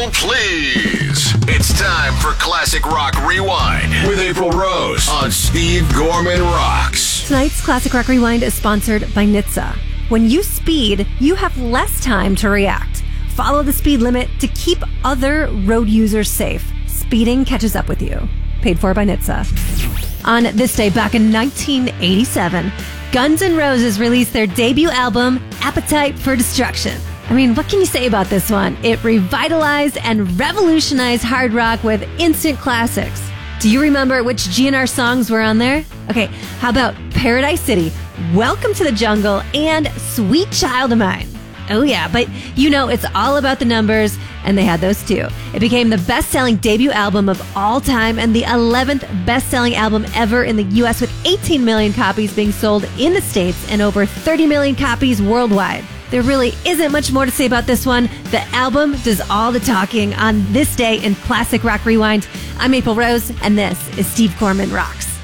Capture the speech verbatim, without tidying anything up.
April, please. It's time for Classic Rock Rewind with April Rose on Steve Gorman Rocks. Tonight's Classic Rock Rewind is sponsored by N H T S A. When you speed, you have less time to react. Follow the speed limit to keep other road users safe. Speeding catches up with you. Paid for by N H T S A. On this day, back in nineteen eighty-seven, Guns N' Roses released their debut album, Appetite for Destruction. I mean, what can you say about this one? It revitalized and revolutionized hard rock with instant classics. Do you remember which G N R songs were on there? Okay, how about Paradise City, Welcome to the Jungle, and Sweet Child of Mine? Oh yeah, but you know it's all about the numbers, and they had those too. It became the best-selling debut album of all time and the eleventh best-selling album ever in the U S with eighteen million copies being sold in the States and over thirty million copies worldwide. There really isn't much more to say about this one. The album does all the talking on this day in Classic Rock Rewind. I'm April Rose, and this is Steve Gorman Rocks.